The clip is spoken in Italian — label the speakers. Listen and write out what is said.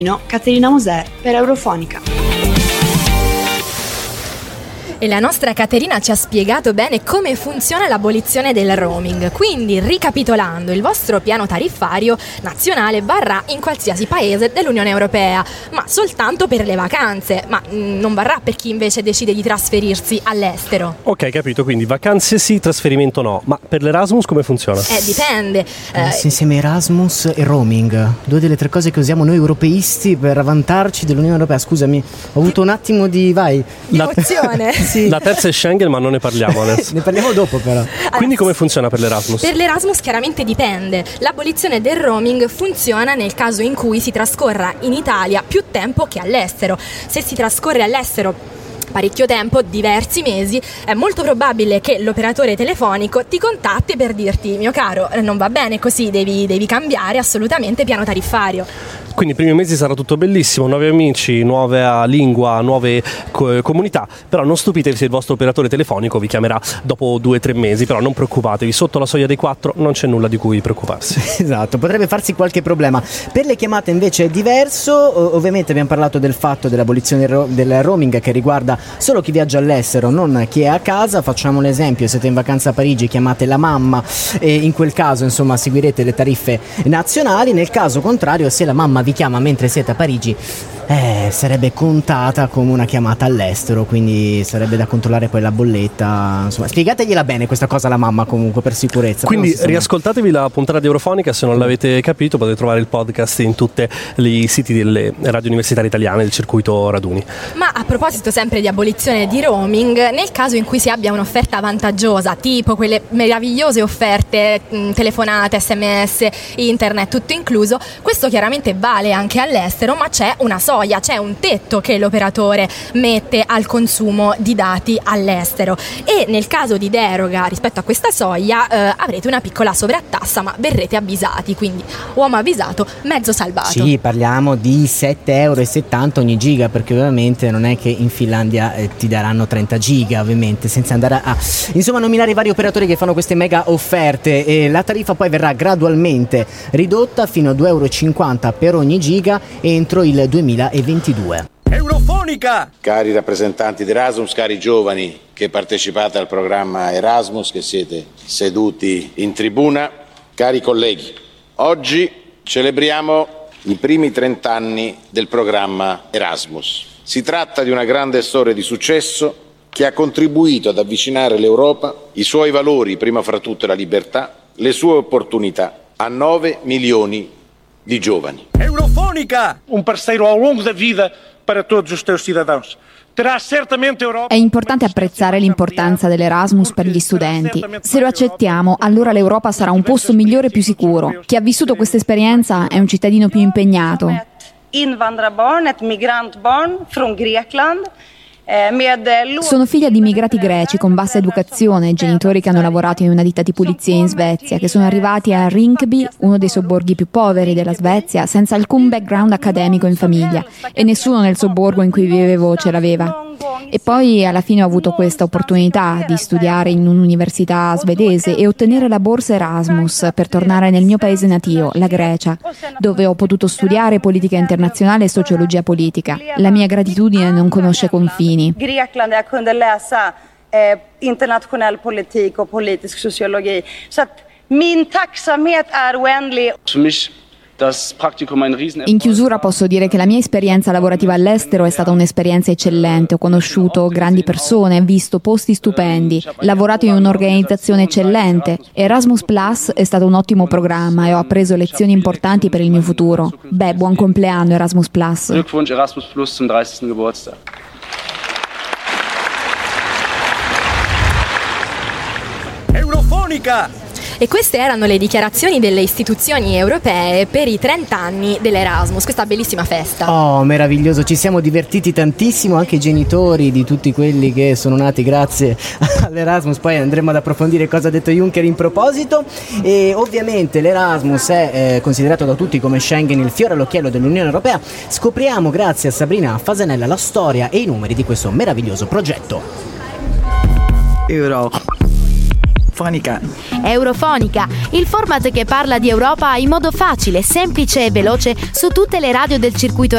Speaker 1: Caterina Moser per Eurofonica.
Speaker 2: E la nostra Caterina ci ha spiegato bene come funziona l'abolizione del roaming. Quindi, ricapitolando, il vostro piano tariffario nazionale varrà in qualsiasi paese dell'Unione Europea, ma soltanto per le vacanze, ma non varrà per chi invece decide di trasferirsi all'estero.
Speaker 3: Ok, capito, quindi vacanze sì, trasferimento no. Ma per l'Erasmus come funziona?
Speaker 2: Dipende.
Speaker 4: Insieme Erasmus e roaming, due delle tre cose che usiamo noi europeisti per vantarci dell'Unione Europea. Scusami, ho avuto un attimo di
Speaker 2: emozione.
Speaker 4: Sì.
Speaker 3: La terza è Schengen, ma non ne parliamo adesso.
Speaker 4: Ne parliamo dopo però.
Speaker 3: Quindi come funziona per l'Erasmus?
Speaker 2: Per l'Erasmus chiaramente dipende. L'abolizione del roaming funziona nel caso in cui si trascorra in Italia più tempo che all'estero. Se si trascorre all'estero parecchio tempo, diversi mesi, è molto probabile che l'operatore telefonico ti contatti per dirti: mio caro, non va bene così, devi cambiare assolutamente piano tariffario.
Speaker 3: Quindi i primi mesi sarà tutto bellissimo, nuovi amici, nuova lingua, nuove comunità, però non stupitevi se il vostro operatore telefonico vi chiamerà dopo 2-3 mesi, però non preoccupatevi, sotto la soglia dei 4 non c'è nulla di cui preoccuparsi.
Speaker 4: Esatto, potrebbe farsi qualche problema. Per le chiamate invece è diverso, ovviamente abbiamo parlato del fatto dell'abolizione del roaming che riguarda solo chi viaggia all'estero, non chi è a casa. Facciamo l'esempio: siete in vacanza a Parigi, chiamate la mamma e in quel caso insomma seguirete le tariffe nazionali. Nel caso contrario, se la mamma vi chiama mentre siete a Parigi, sarebbe contata come una chiamata all'estero, quindi sarebbe da controllare poi la bolletta. Insomma, spiegategliela bene questa cosa alla mamma comunque, per sicurezza.
Speaker 3: Quindi riascoltatevi la puntata di Eurofonica, se non l'avete capito potete trovare il podcast in tutti i siti delle radio universitarie italiane del circuito Raduni.
Speaker 2: Ma a proposito sempre di abolizione di roaming, nel caso in cui si abbia un'offerta vantaggiosa, tipo quelle meravigliose offerte, telefonate, sms, internet, tutto incluso, questo chiaramente vale anche all'estero, ma c'è una soglia, c'è un tetto che l'operatore mette al consumo di dati all'estero, e nel caso di deroga rispetto a questa soglia avrete una piccola sovrattassa, ma verrete avvisati, quindi uomo avvisato, mezzo salvato.
Speaker 4: Sì, parliamo di 7,70 € ogni giga, perché ovviamente non è che in Finlandia ti daranno 30 giga, ovviamente, senza andare a nominare i vari operatori che fanno queste mega offerte, e la tariffa poi verrà gradualmente ridotta fino a 2,50 € per ogni giga entro il 2022.
Speaker 5: Eurofonica!
Speaker 6: Cari rappresentanti di Erasmus, cari giovani che partecipate al programma Erasmus, che siete seduti in tribuna, cari colleghi, oggi celebriamo i primi 30 anni del programma Erasmus. Si tratta di una grande storia di successo che ha contribuito ad avvicinare l'Europa, i suoi valori, prima fra tutte la libertà, le sue opportunità, a 9 milioni di giovani.
Speaker 5: Eurofonica! Parceiro ao longo da vida para todos os teus cidadãos.
Speaker 7: È importante apprezzare l'importanza dell'Erasmus per gli studenti. Se lo accettiamo, allora l'Europa sarà un posto migliore e più sicuro. Chi ha vissuto questa esperienza è un cittadino più impegnato.
Speaker 8: Invandrarbarn, ett migrantbarn från Grekland.
Speaker 7: Sono figlia di immigrati greci con bassa educazione, genitori che hanno lavorato in una ditta di pulizia in Svezia, che sono arrivati a Rinkeby, uno dei sobborghi più poveri della Svezia, senza alcun background accademico in famiglia, e nessuno nel sobborgo in cui vivevo ce l'aveva. E poi alla fine ho avuto questa opportunità di studiare in un'università svedese e ottenere la borsa Erasmus per tornare nel mio paese natio, la Grecia, dove ho potuto studiare politica internazionale e sociologia politica. La mia gratitudine non conosce confini.
Speaker 8: Grekland, jag kunde läsa internationell politik och politisk sociologi. Så att min tacksamhet är oändlig.
Speaker 7: In chiusura posso dire che la mia esperienza lavorativa all'estero è stata un'esperienza eccellente. Ho conosciuto grandi persone, visto posti stupendi, lavorato in un'organizzazione eccellente. Erasmus Plus è stato un ottimo programma e ho appreso lezioni importanti per il mio futuro. Beh, buon compleanno Erasmus Plus.
Speaker 9: Glückwunsch Erasmus Plus zum 30. Geburtstag.
Speaker 5: Eurofonica!
Speaker 2: E queste erano le dichiarazioni delle istituzioni europee per i 30 anni dell'Erasmus, questa bellissima festa.
Speaker 4: Oh, meraviglioso, ci siamo divertiti tantissimo, anche i genitori di tutti quelli che sono nati grazie all'Erasmus. Poi andremo ad approfondire cosa ha detto Juncker in proposito. E ovviamente l'Erasmus è considerato da tutti come Schengen, il fiore all'occhiello dell'Unione Europea. Scopriamo grazie a Sabrina Fasanella la storia e i numeri di questo meraviglioso progetto.
Speaker 10: Eurofonica.
Speaker 11: Eurofonica, il format che parla di Europa in modo facile, semplice e veloce su tutte le radio del circuito